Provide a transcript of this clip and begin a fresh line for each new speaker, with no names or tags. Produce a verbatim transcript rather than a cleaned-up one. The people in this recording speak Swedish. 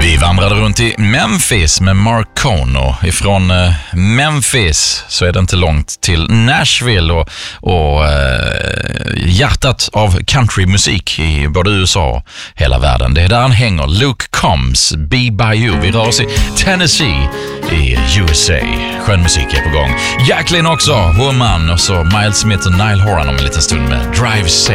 Vi vandrade runt i Memphis med Markono. Ifrån eh, Memphis så är det inte långt till Nashville och, och eh, hjärtat av countrymusik i både U S A och hela världen. Det är där han hänger. Luke Combs, Be By You. Vi rör oss i Tennessee i U S A. Skön musik är på gång. Jacqueline också, Woman, och så Miles Smith och Nile Horan om en liten stund med Drive Safe.